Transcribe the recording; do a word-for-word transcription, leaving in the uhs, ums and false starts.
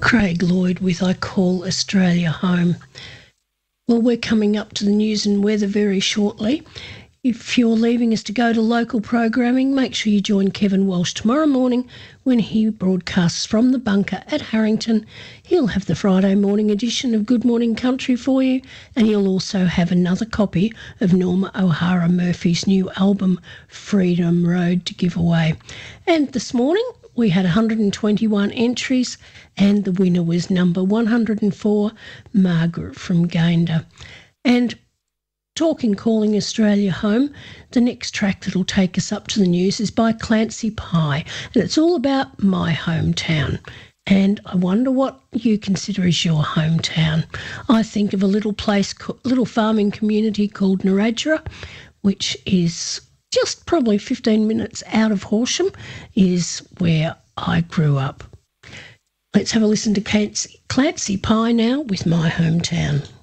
Craig Lloyd with I Call Australia Home. Well, we're coming up to the news and weather very shortly. If you're leaving us to go to local programming, make sure you join Kevin Walsh tomorrow morning when he broadcasts from the bunker at Harrington. He'll have the Friday morning edition of Good Morning Country for you, and he'll also have another copy of Norma O'Hara Murphy's new album, Freedom Road, to give away. And this morning we had one hundred twenty-one entries, and the winner was number one hundred four, Margaret from Gayndah. And talking Calling Australia Home, the next track that'll take us up to the news is by Clancy Pye, and it's all about my hometown. And I wonder what you consider as your hometown. I think of a little place, little farming community called Narrabri, which is just probably fifteen minutes out of Horsham, is where I grew up. Let's have a listen to Clancy, Clancy Pye now with My Hometown.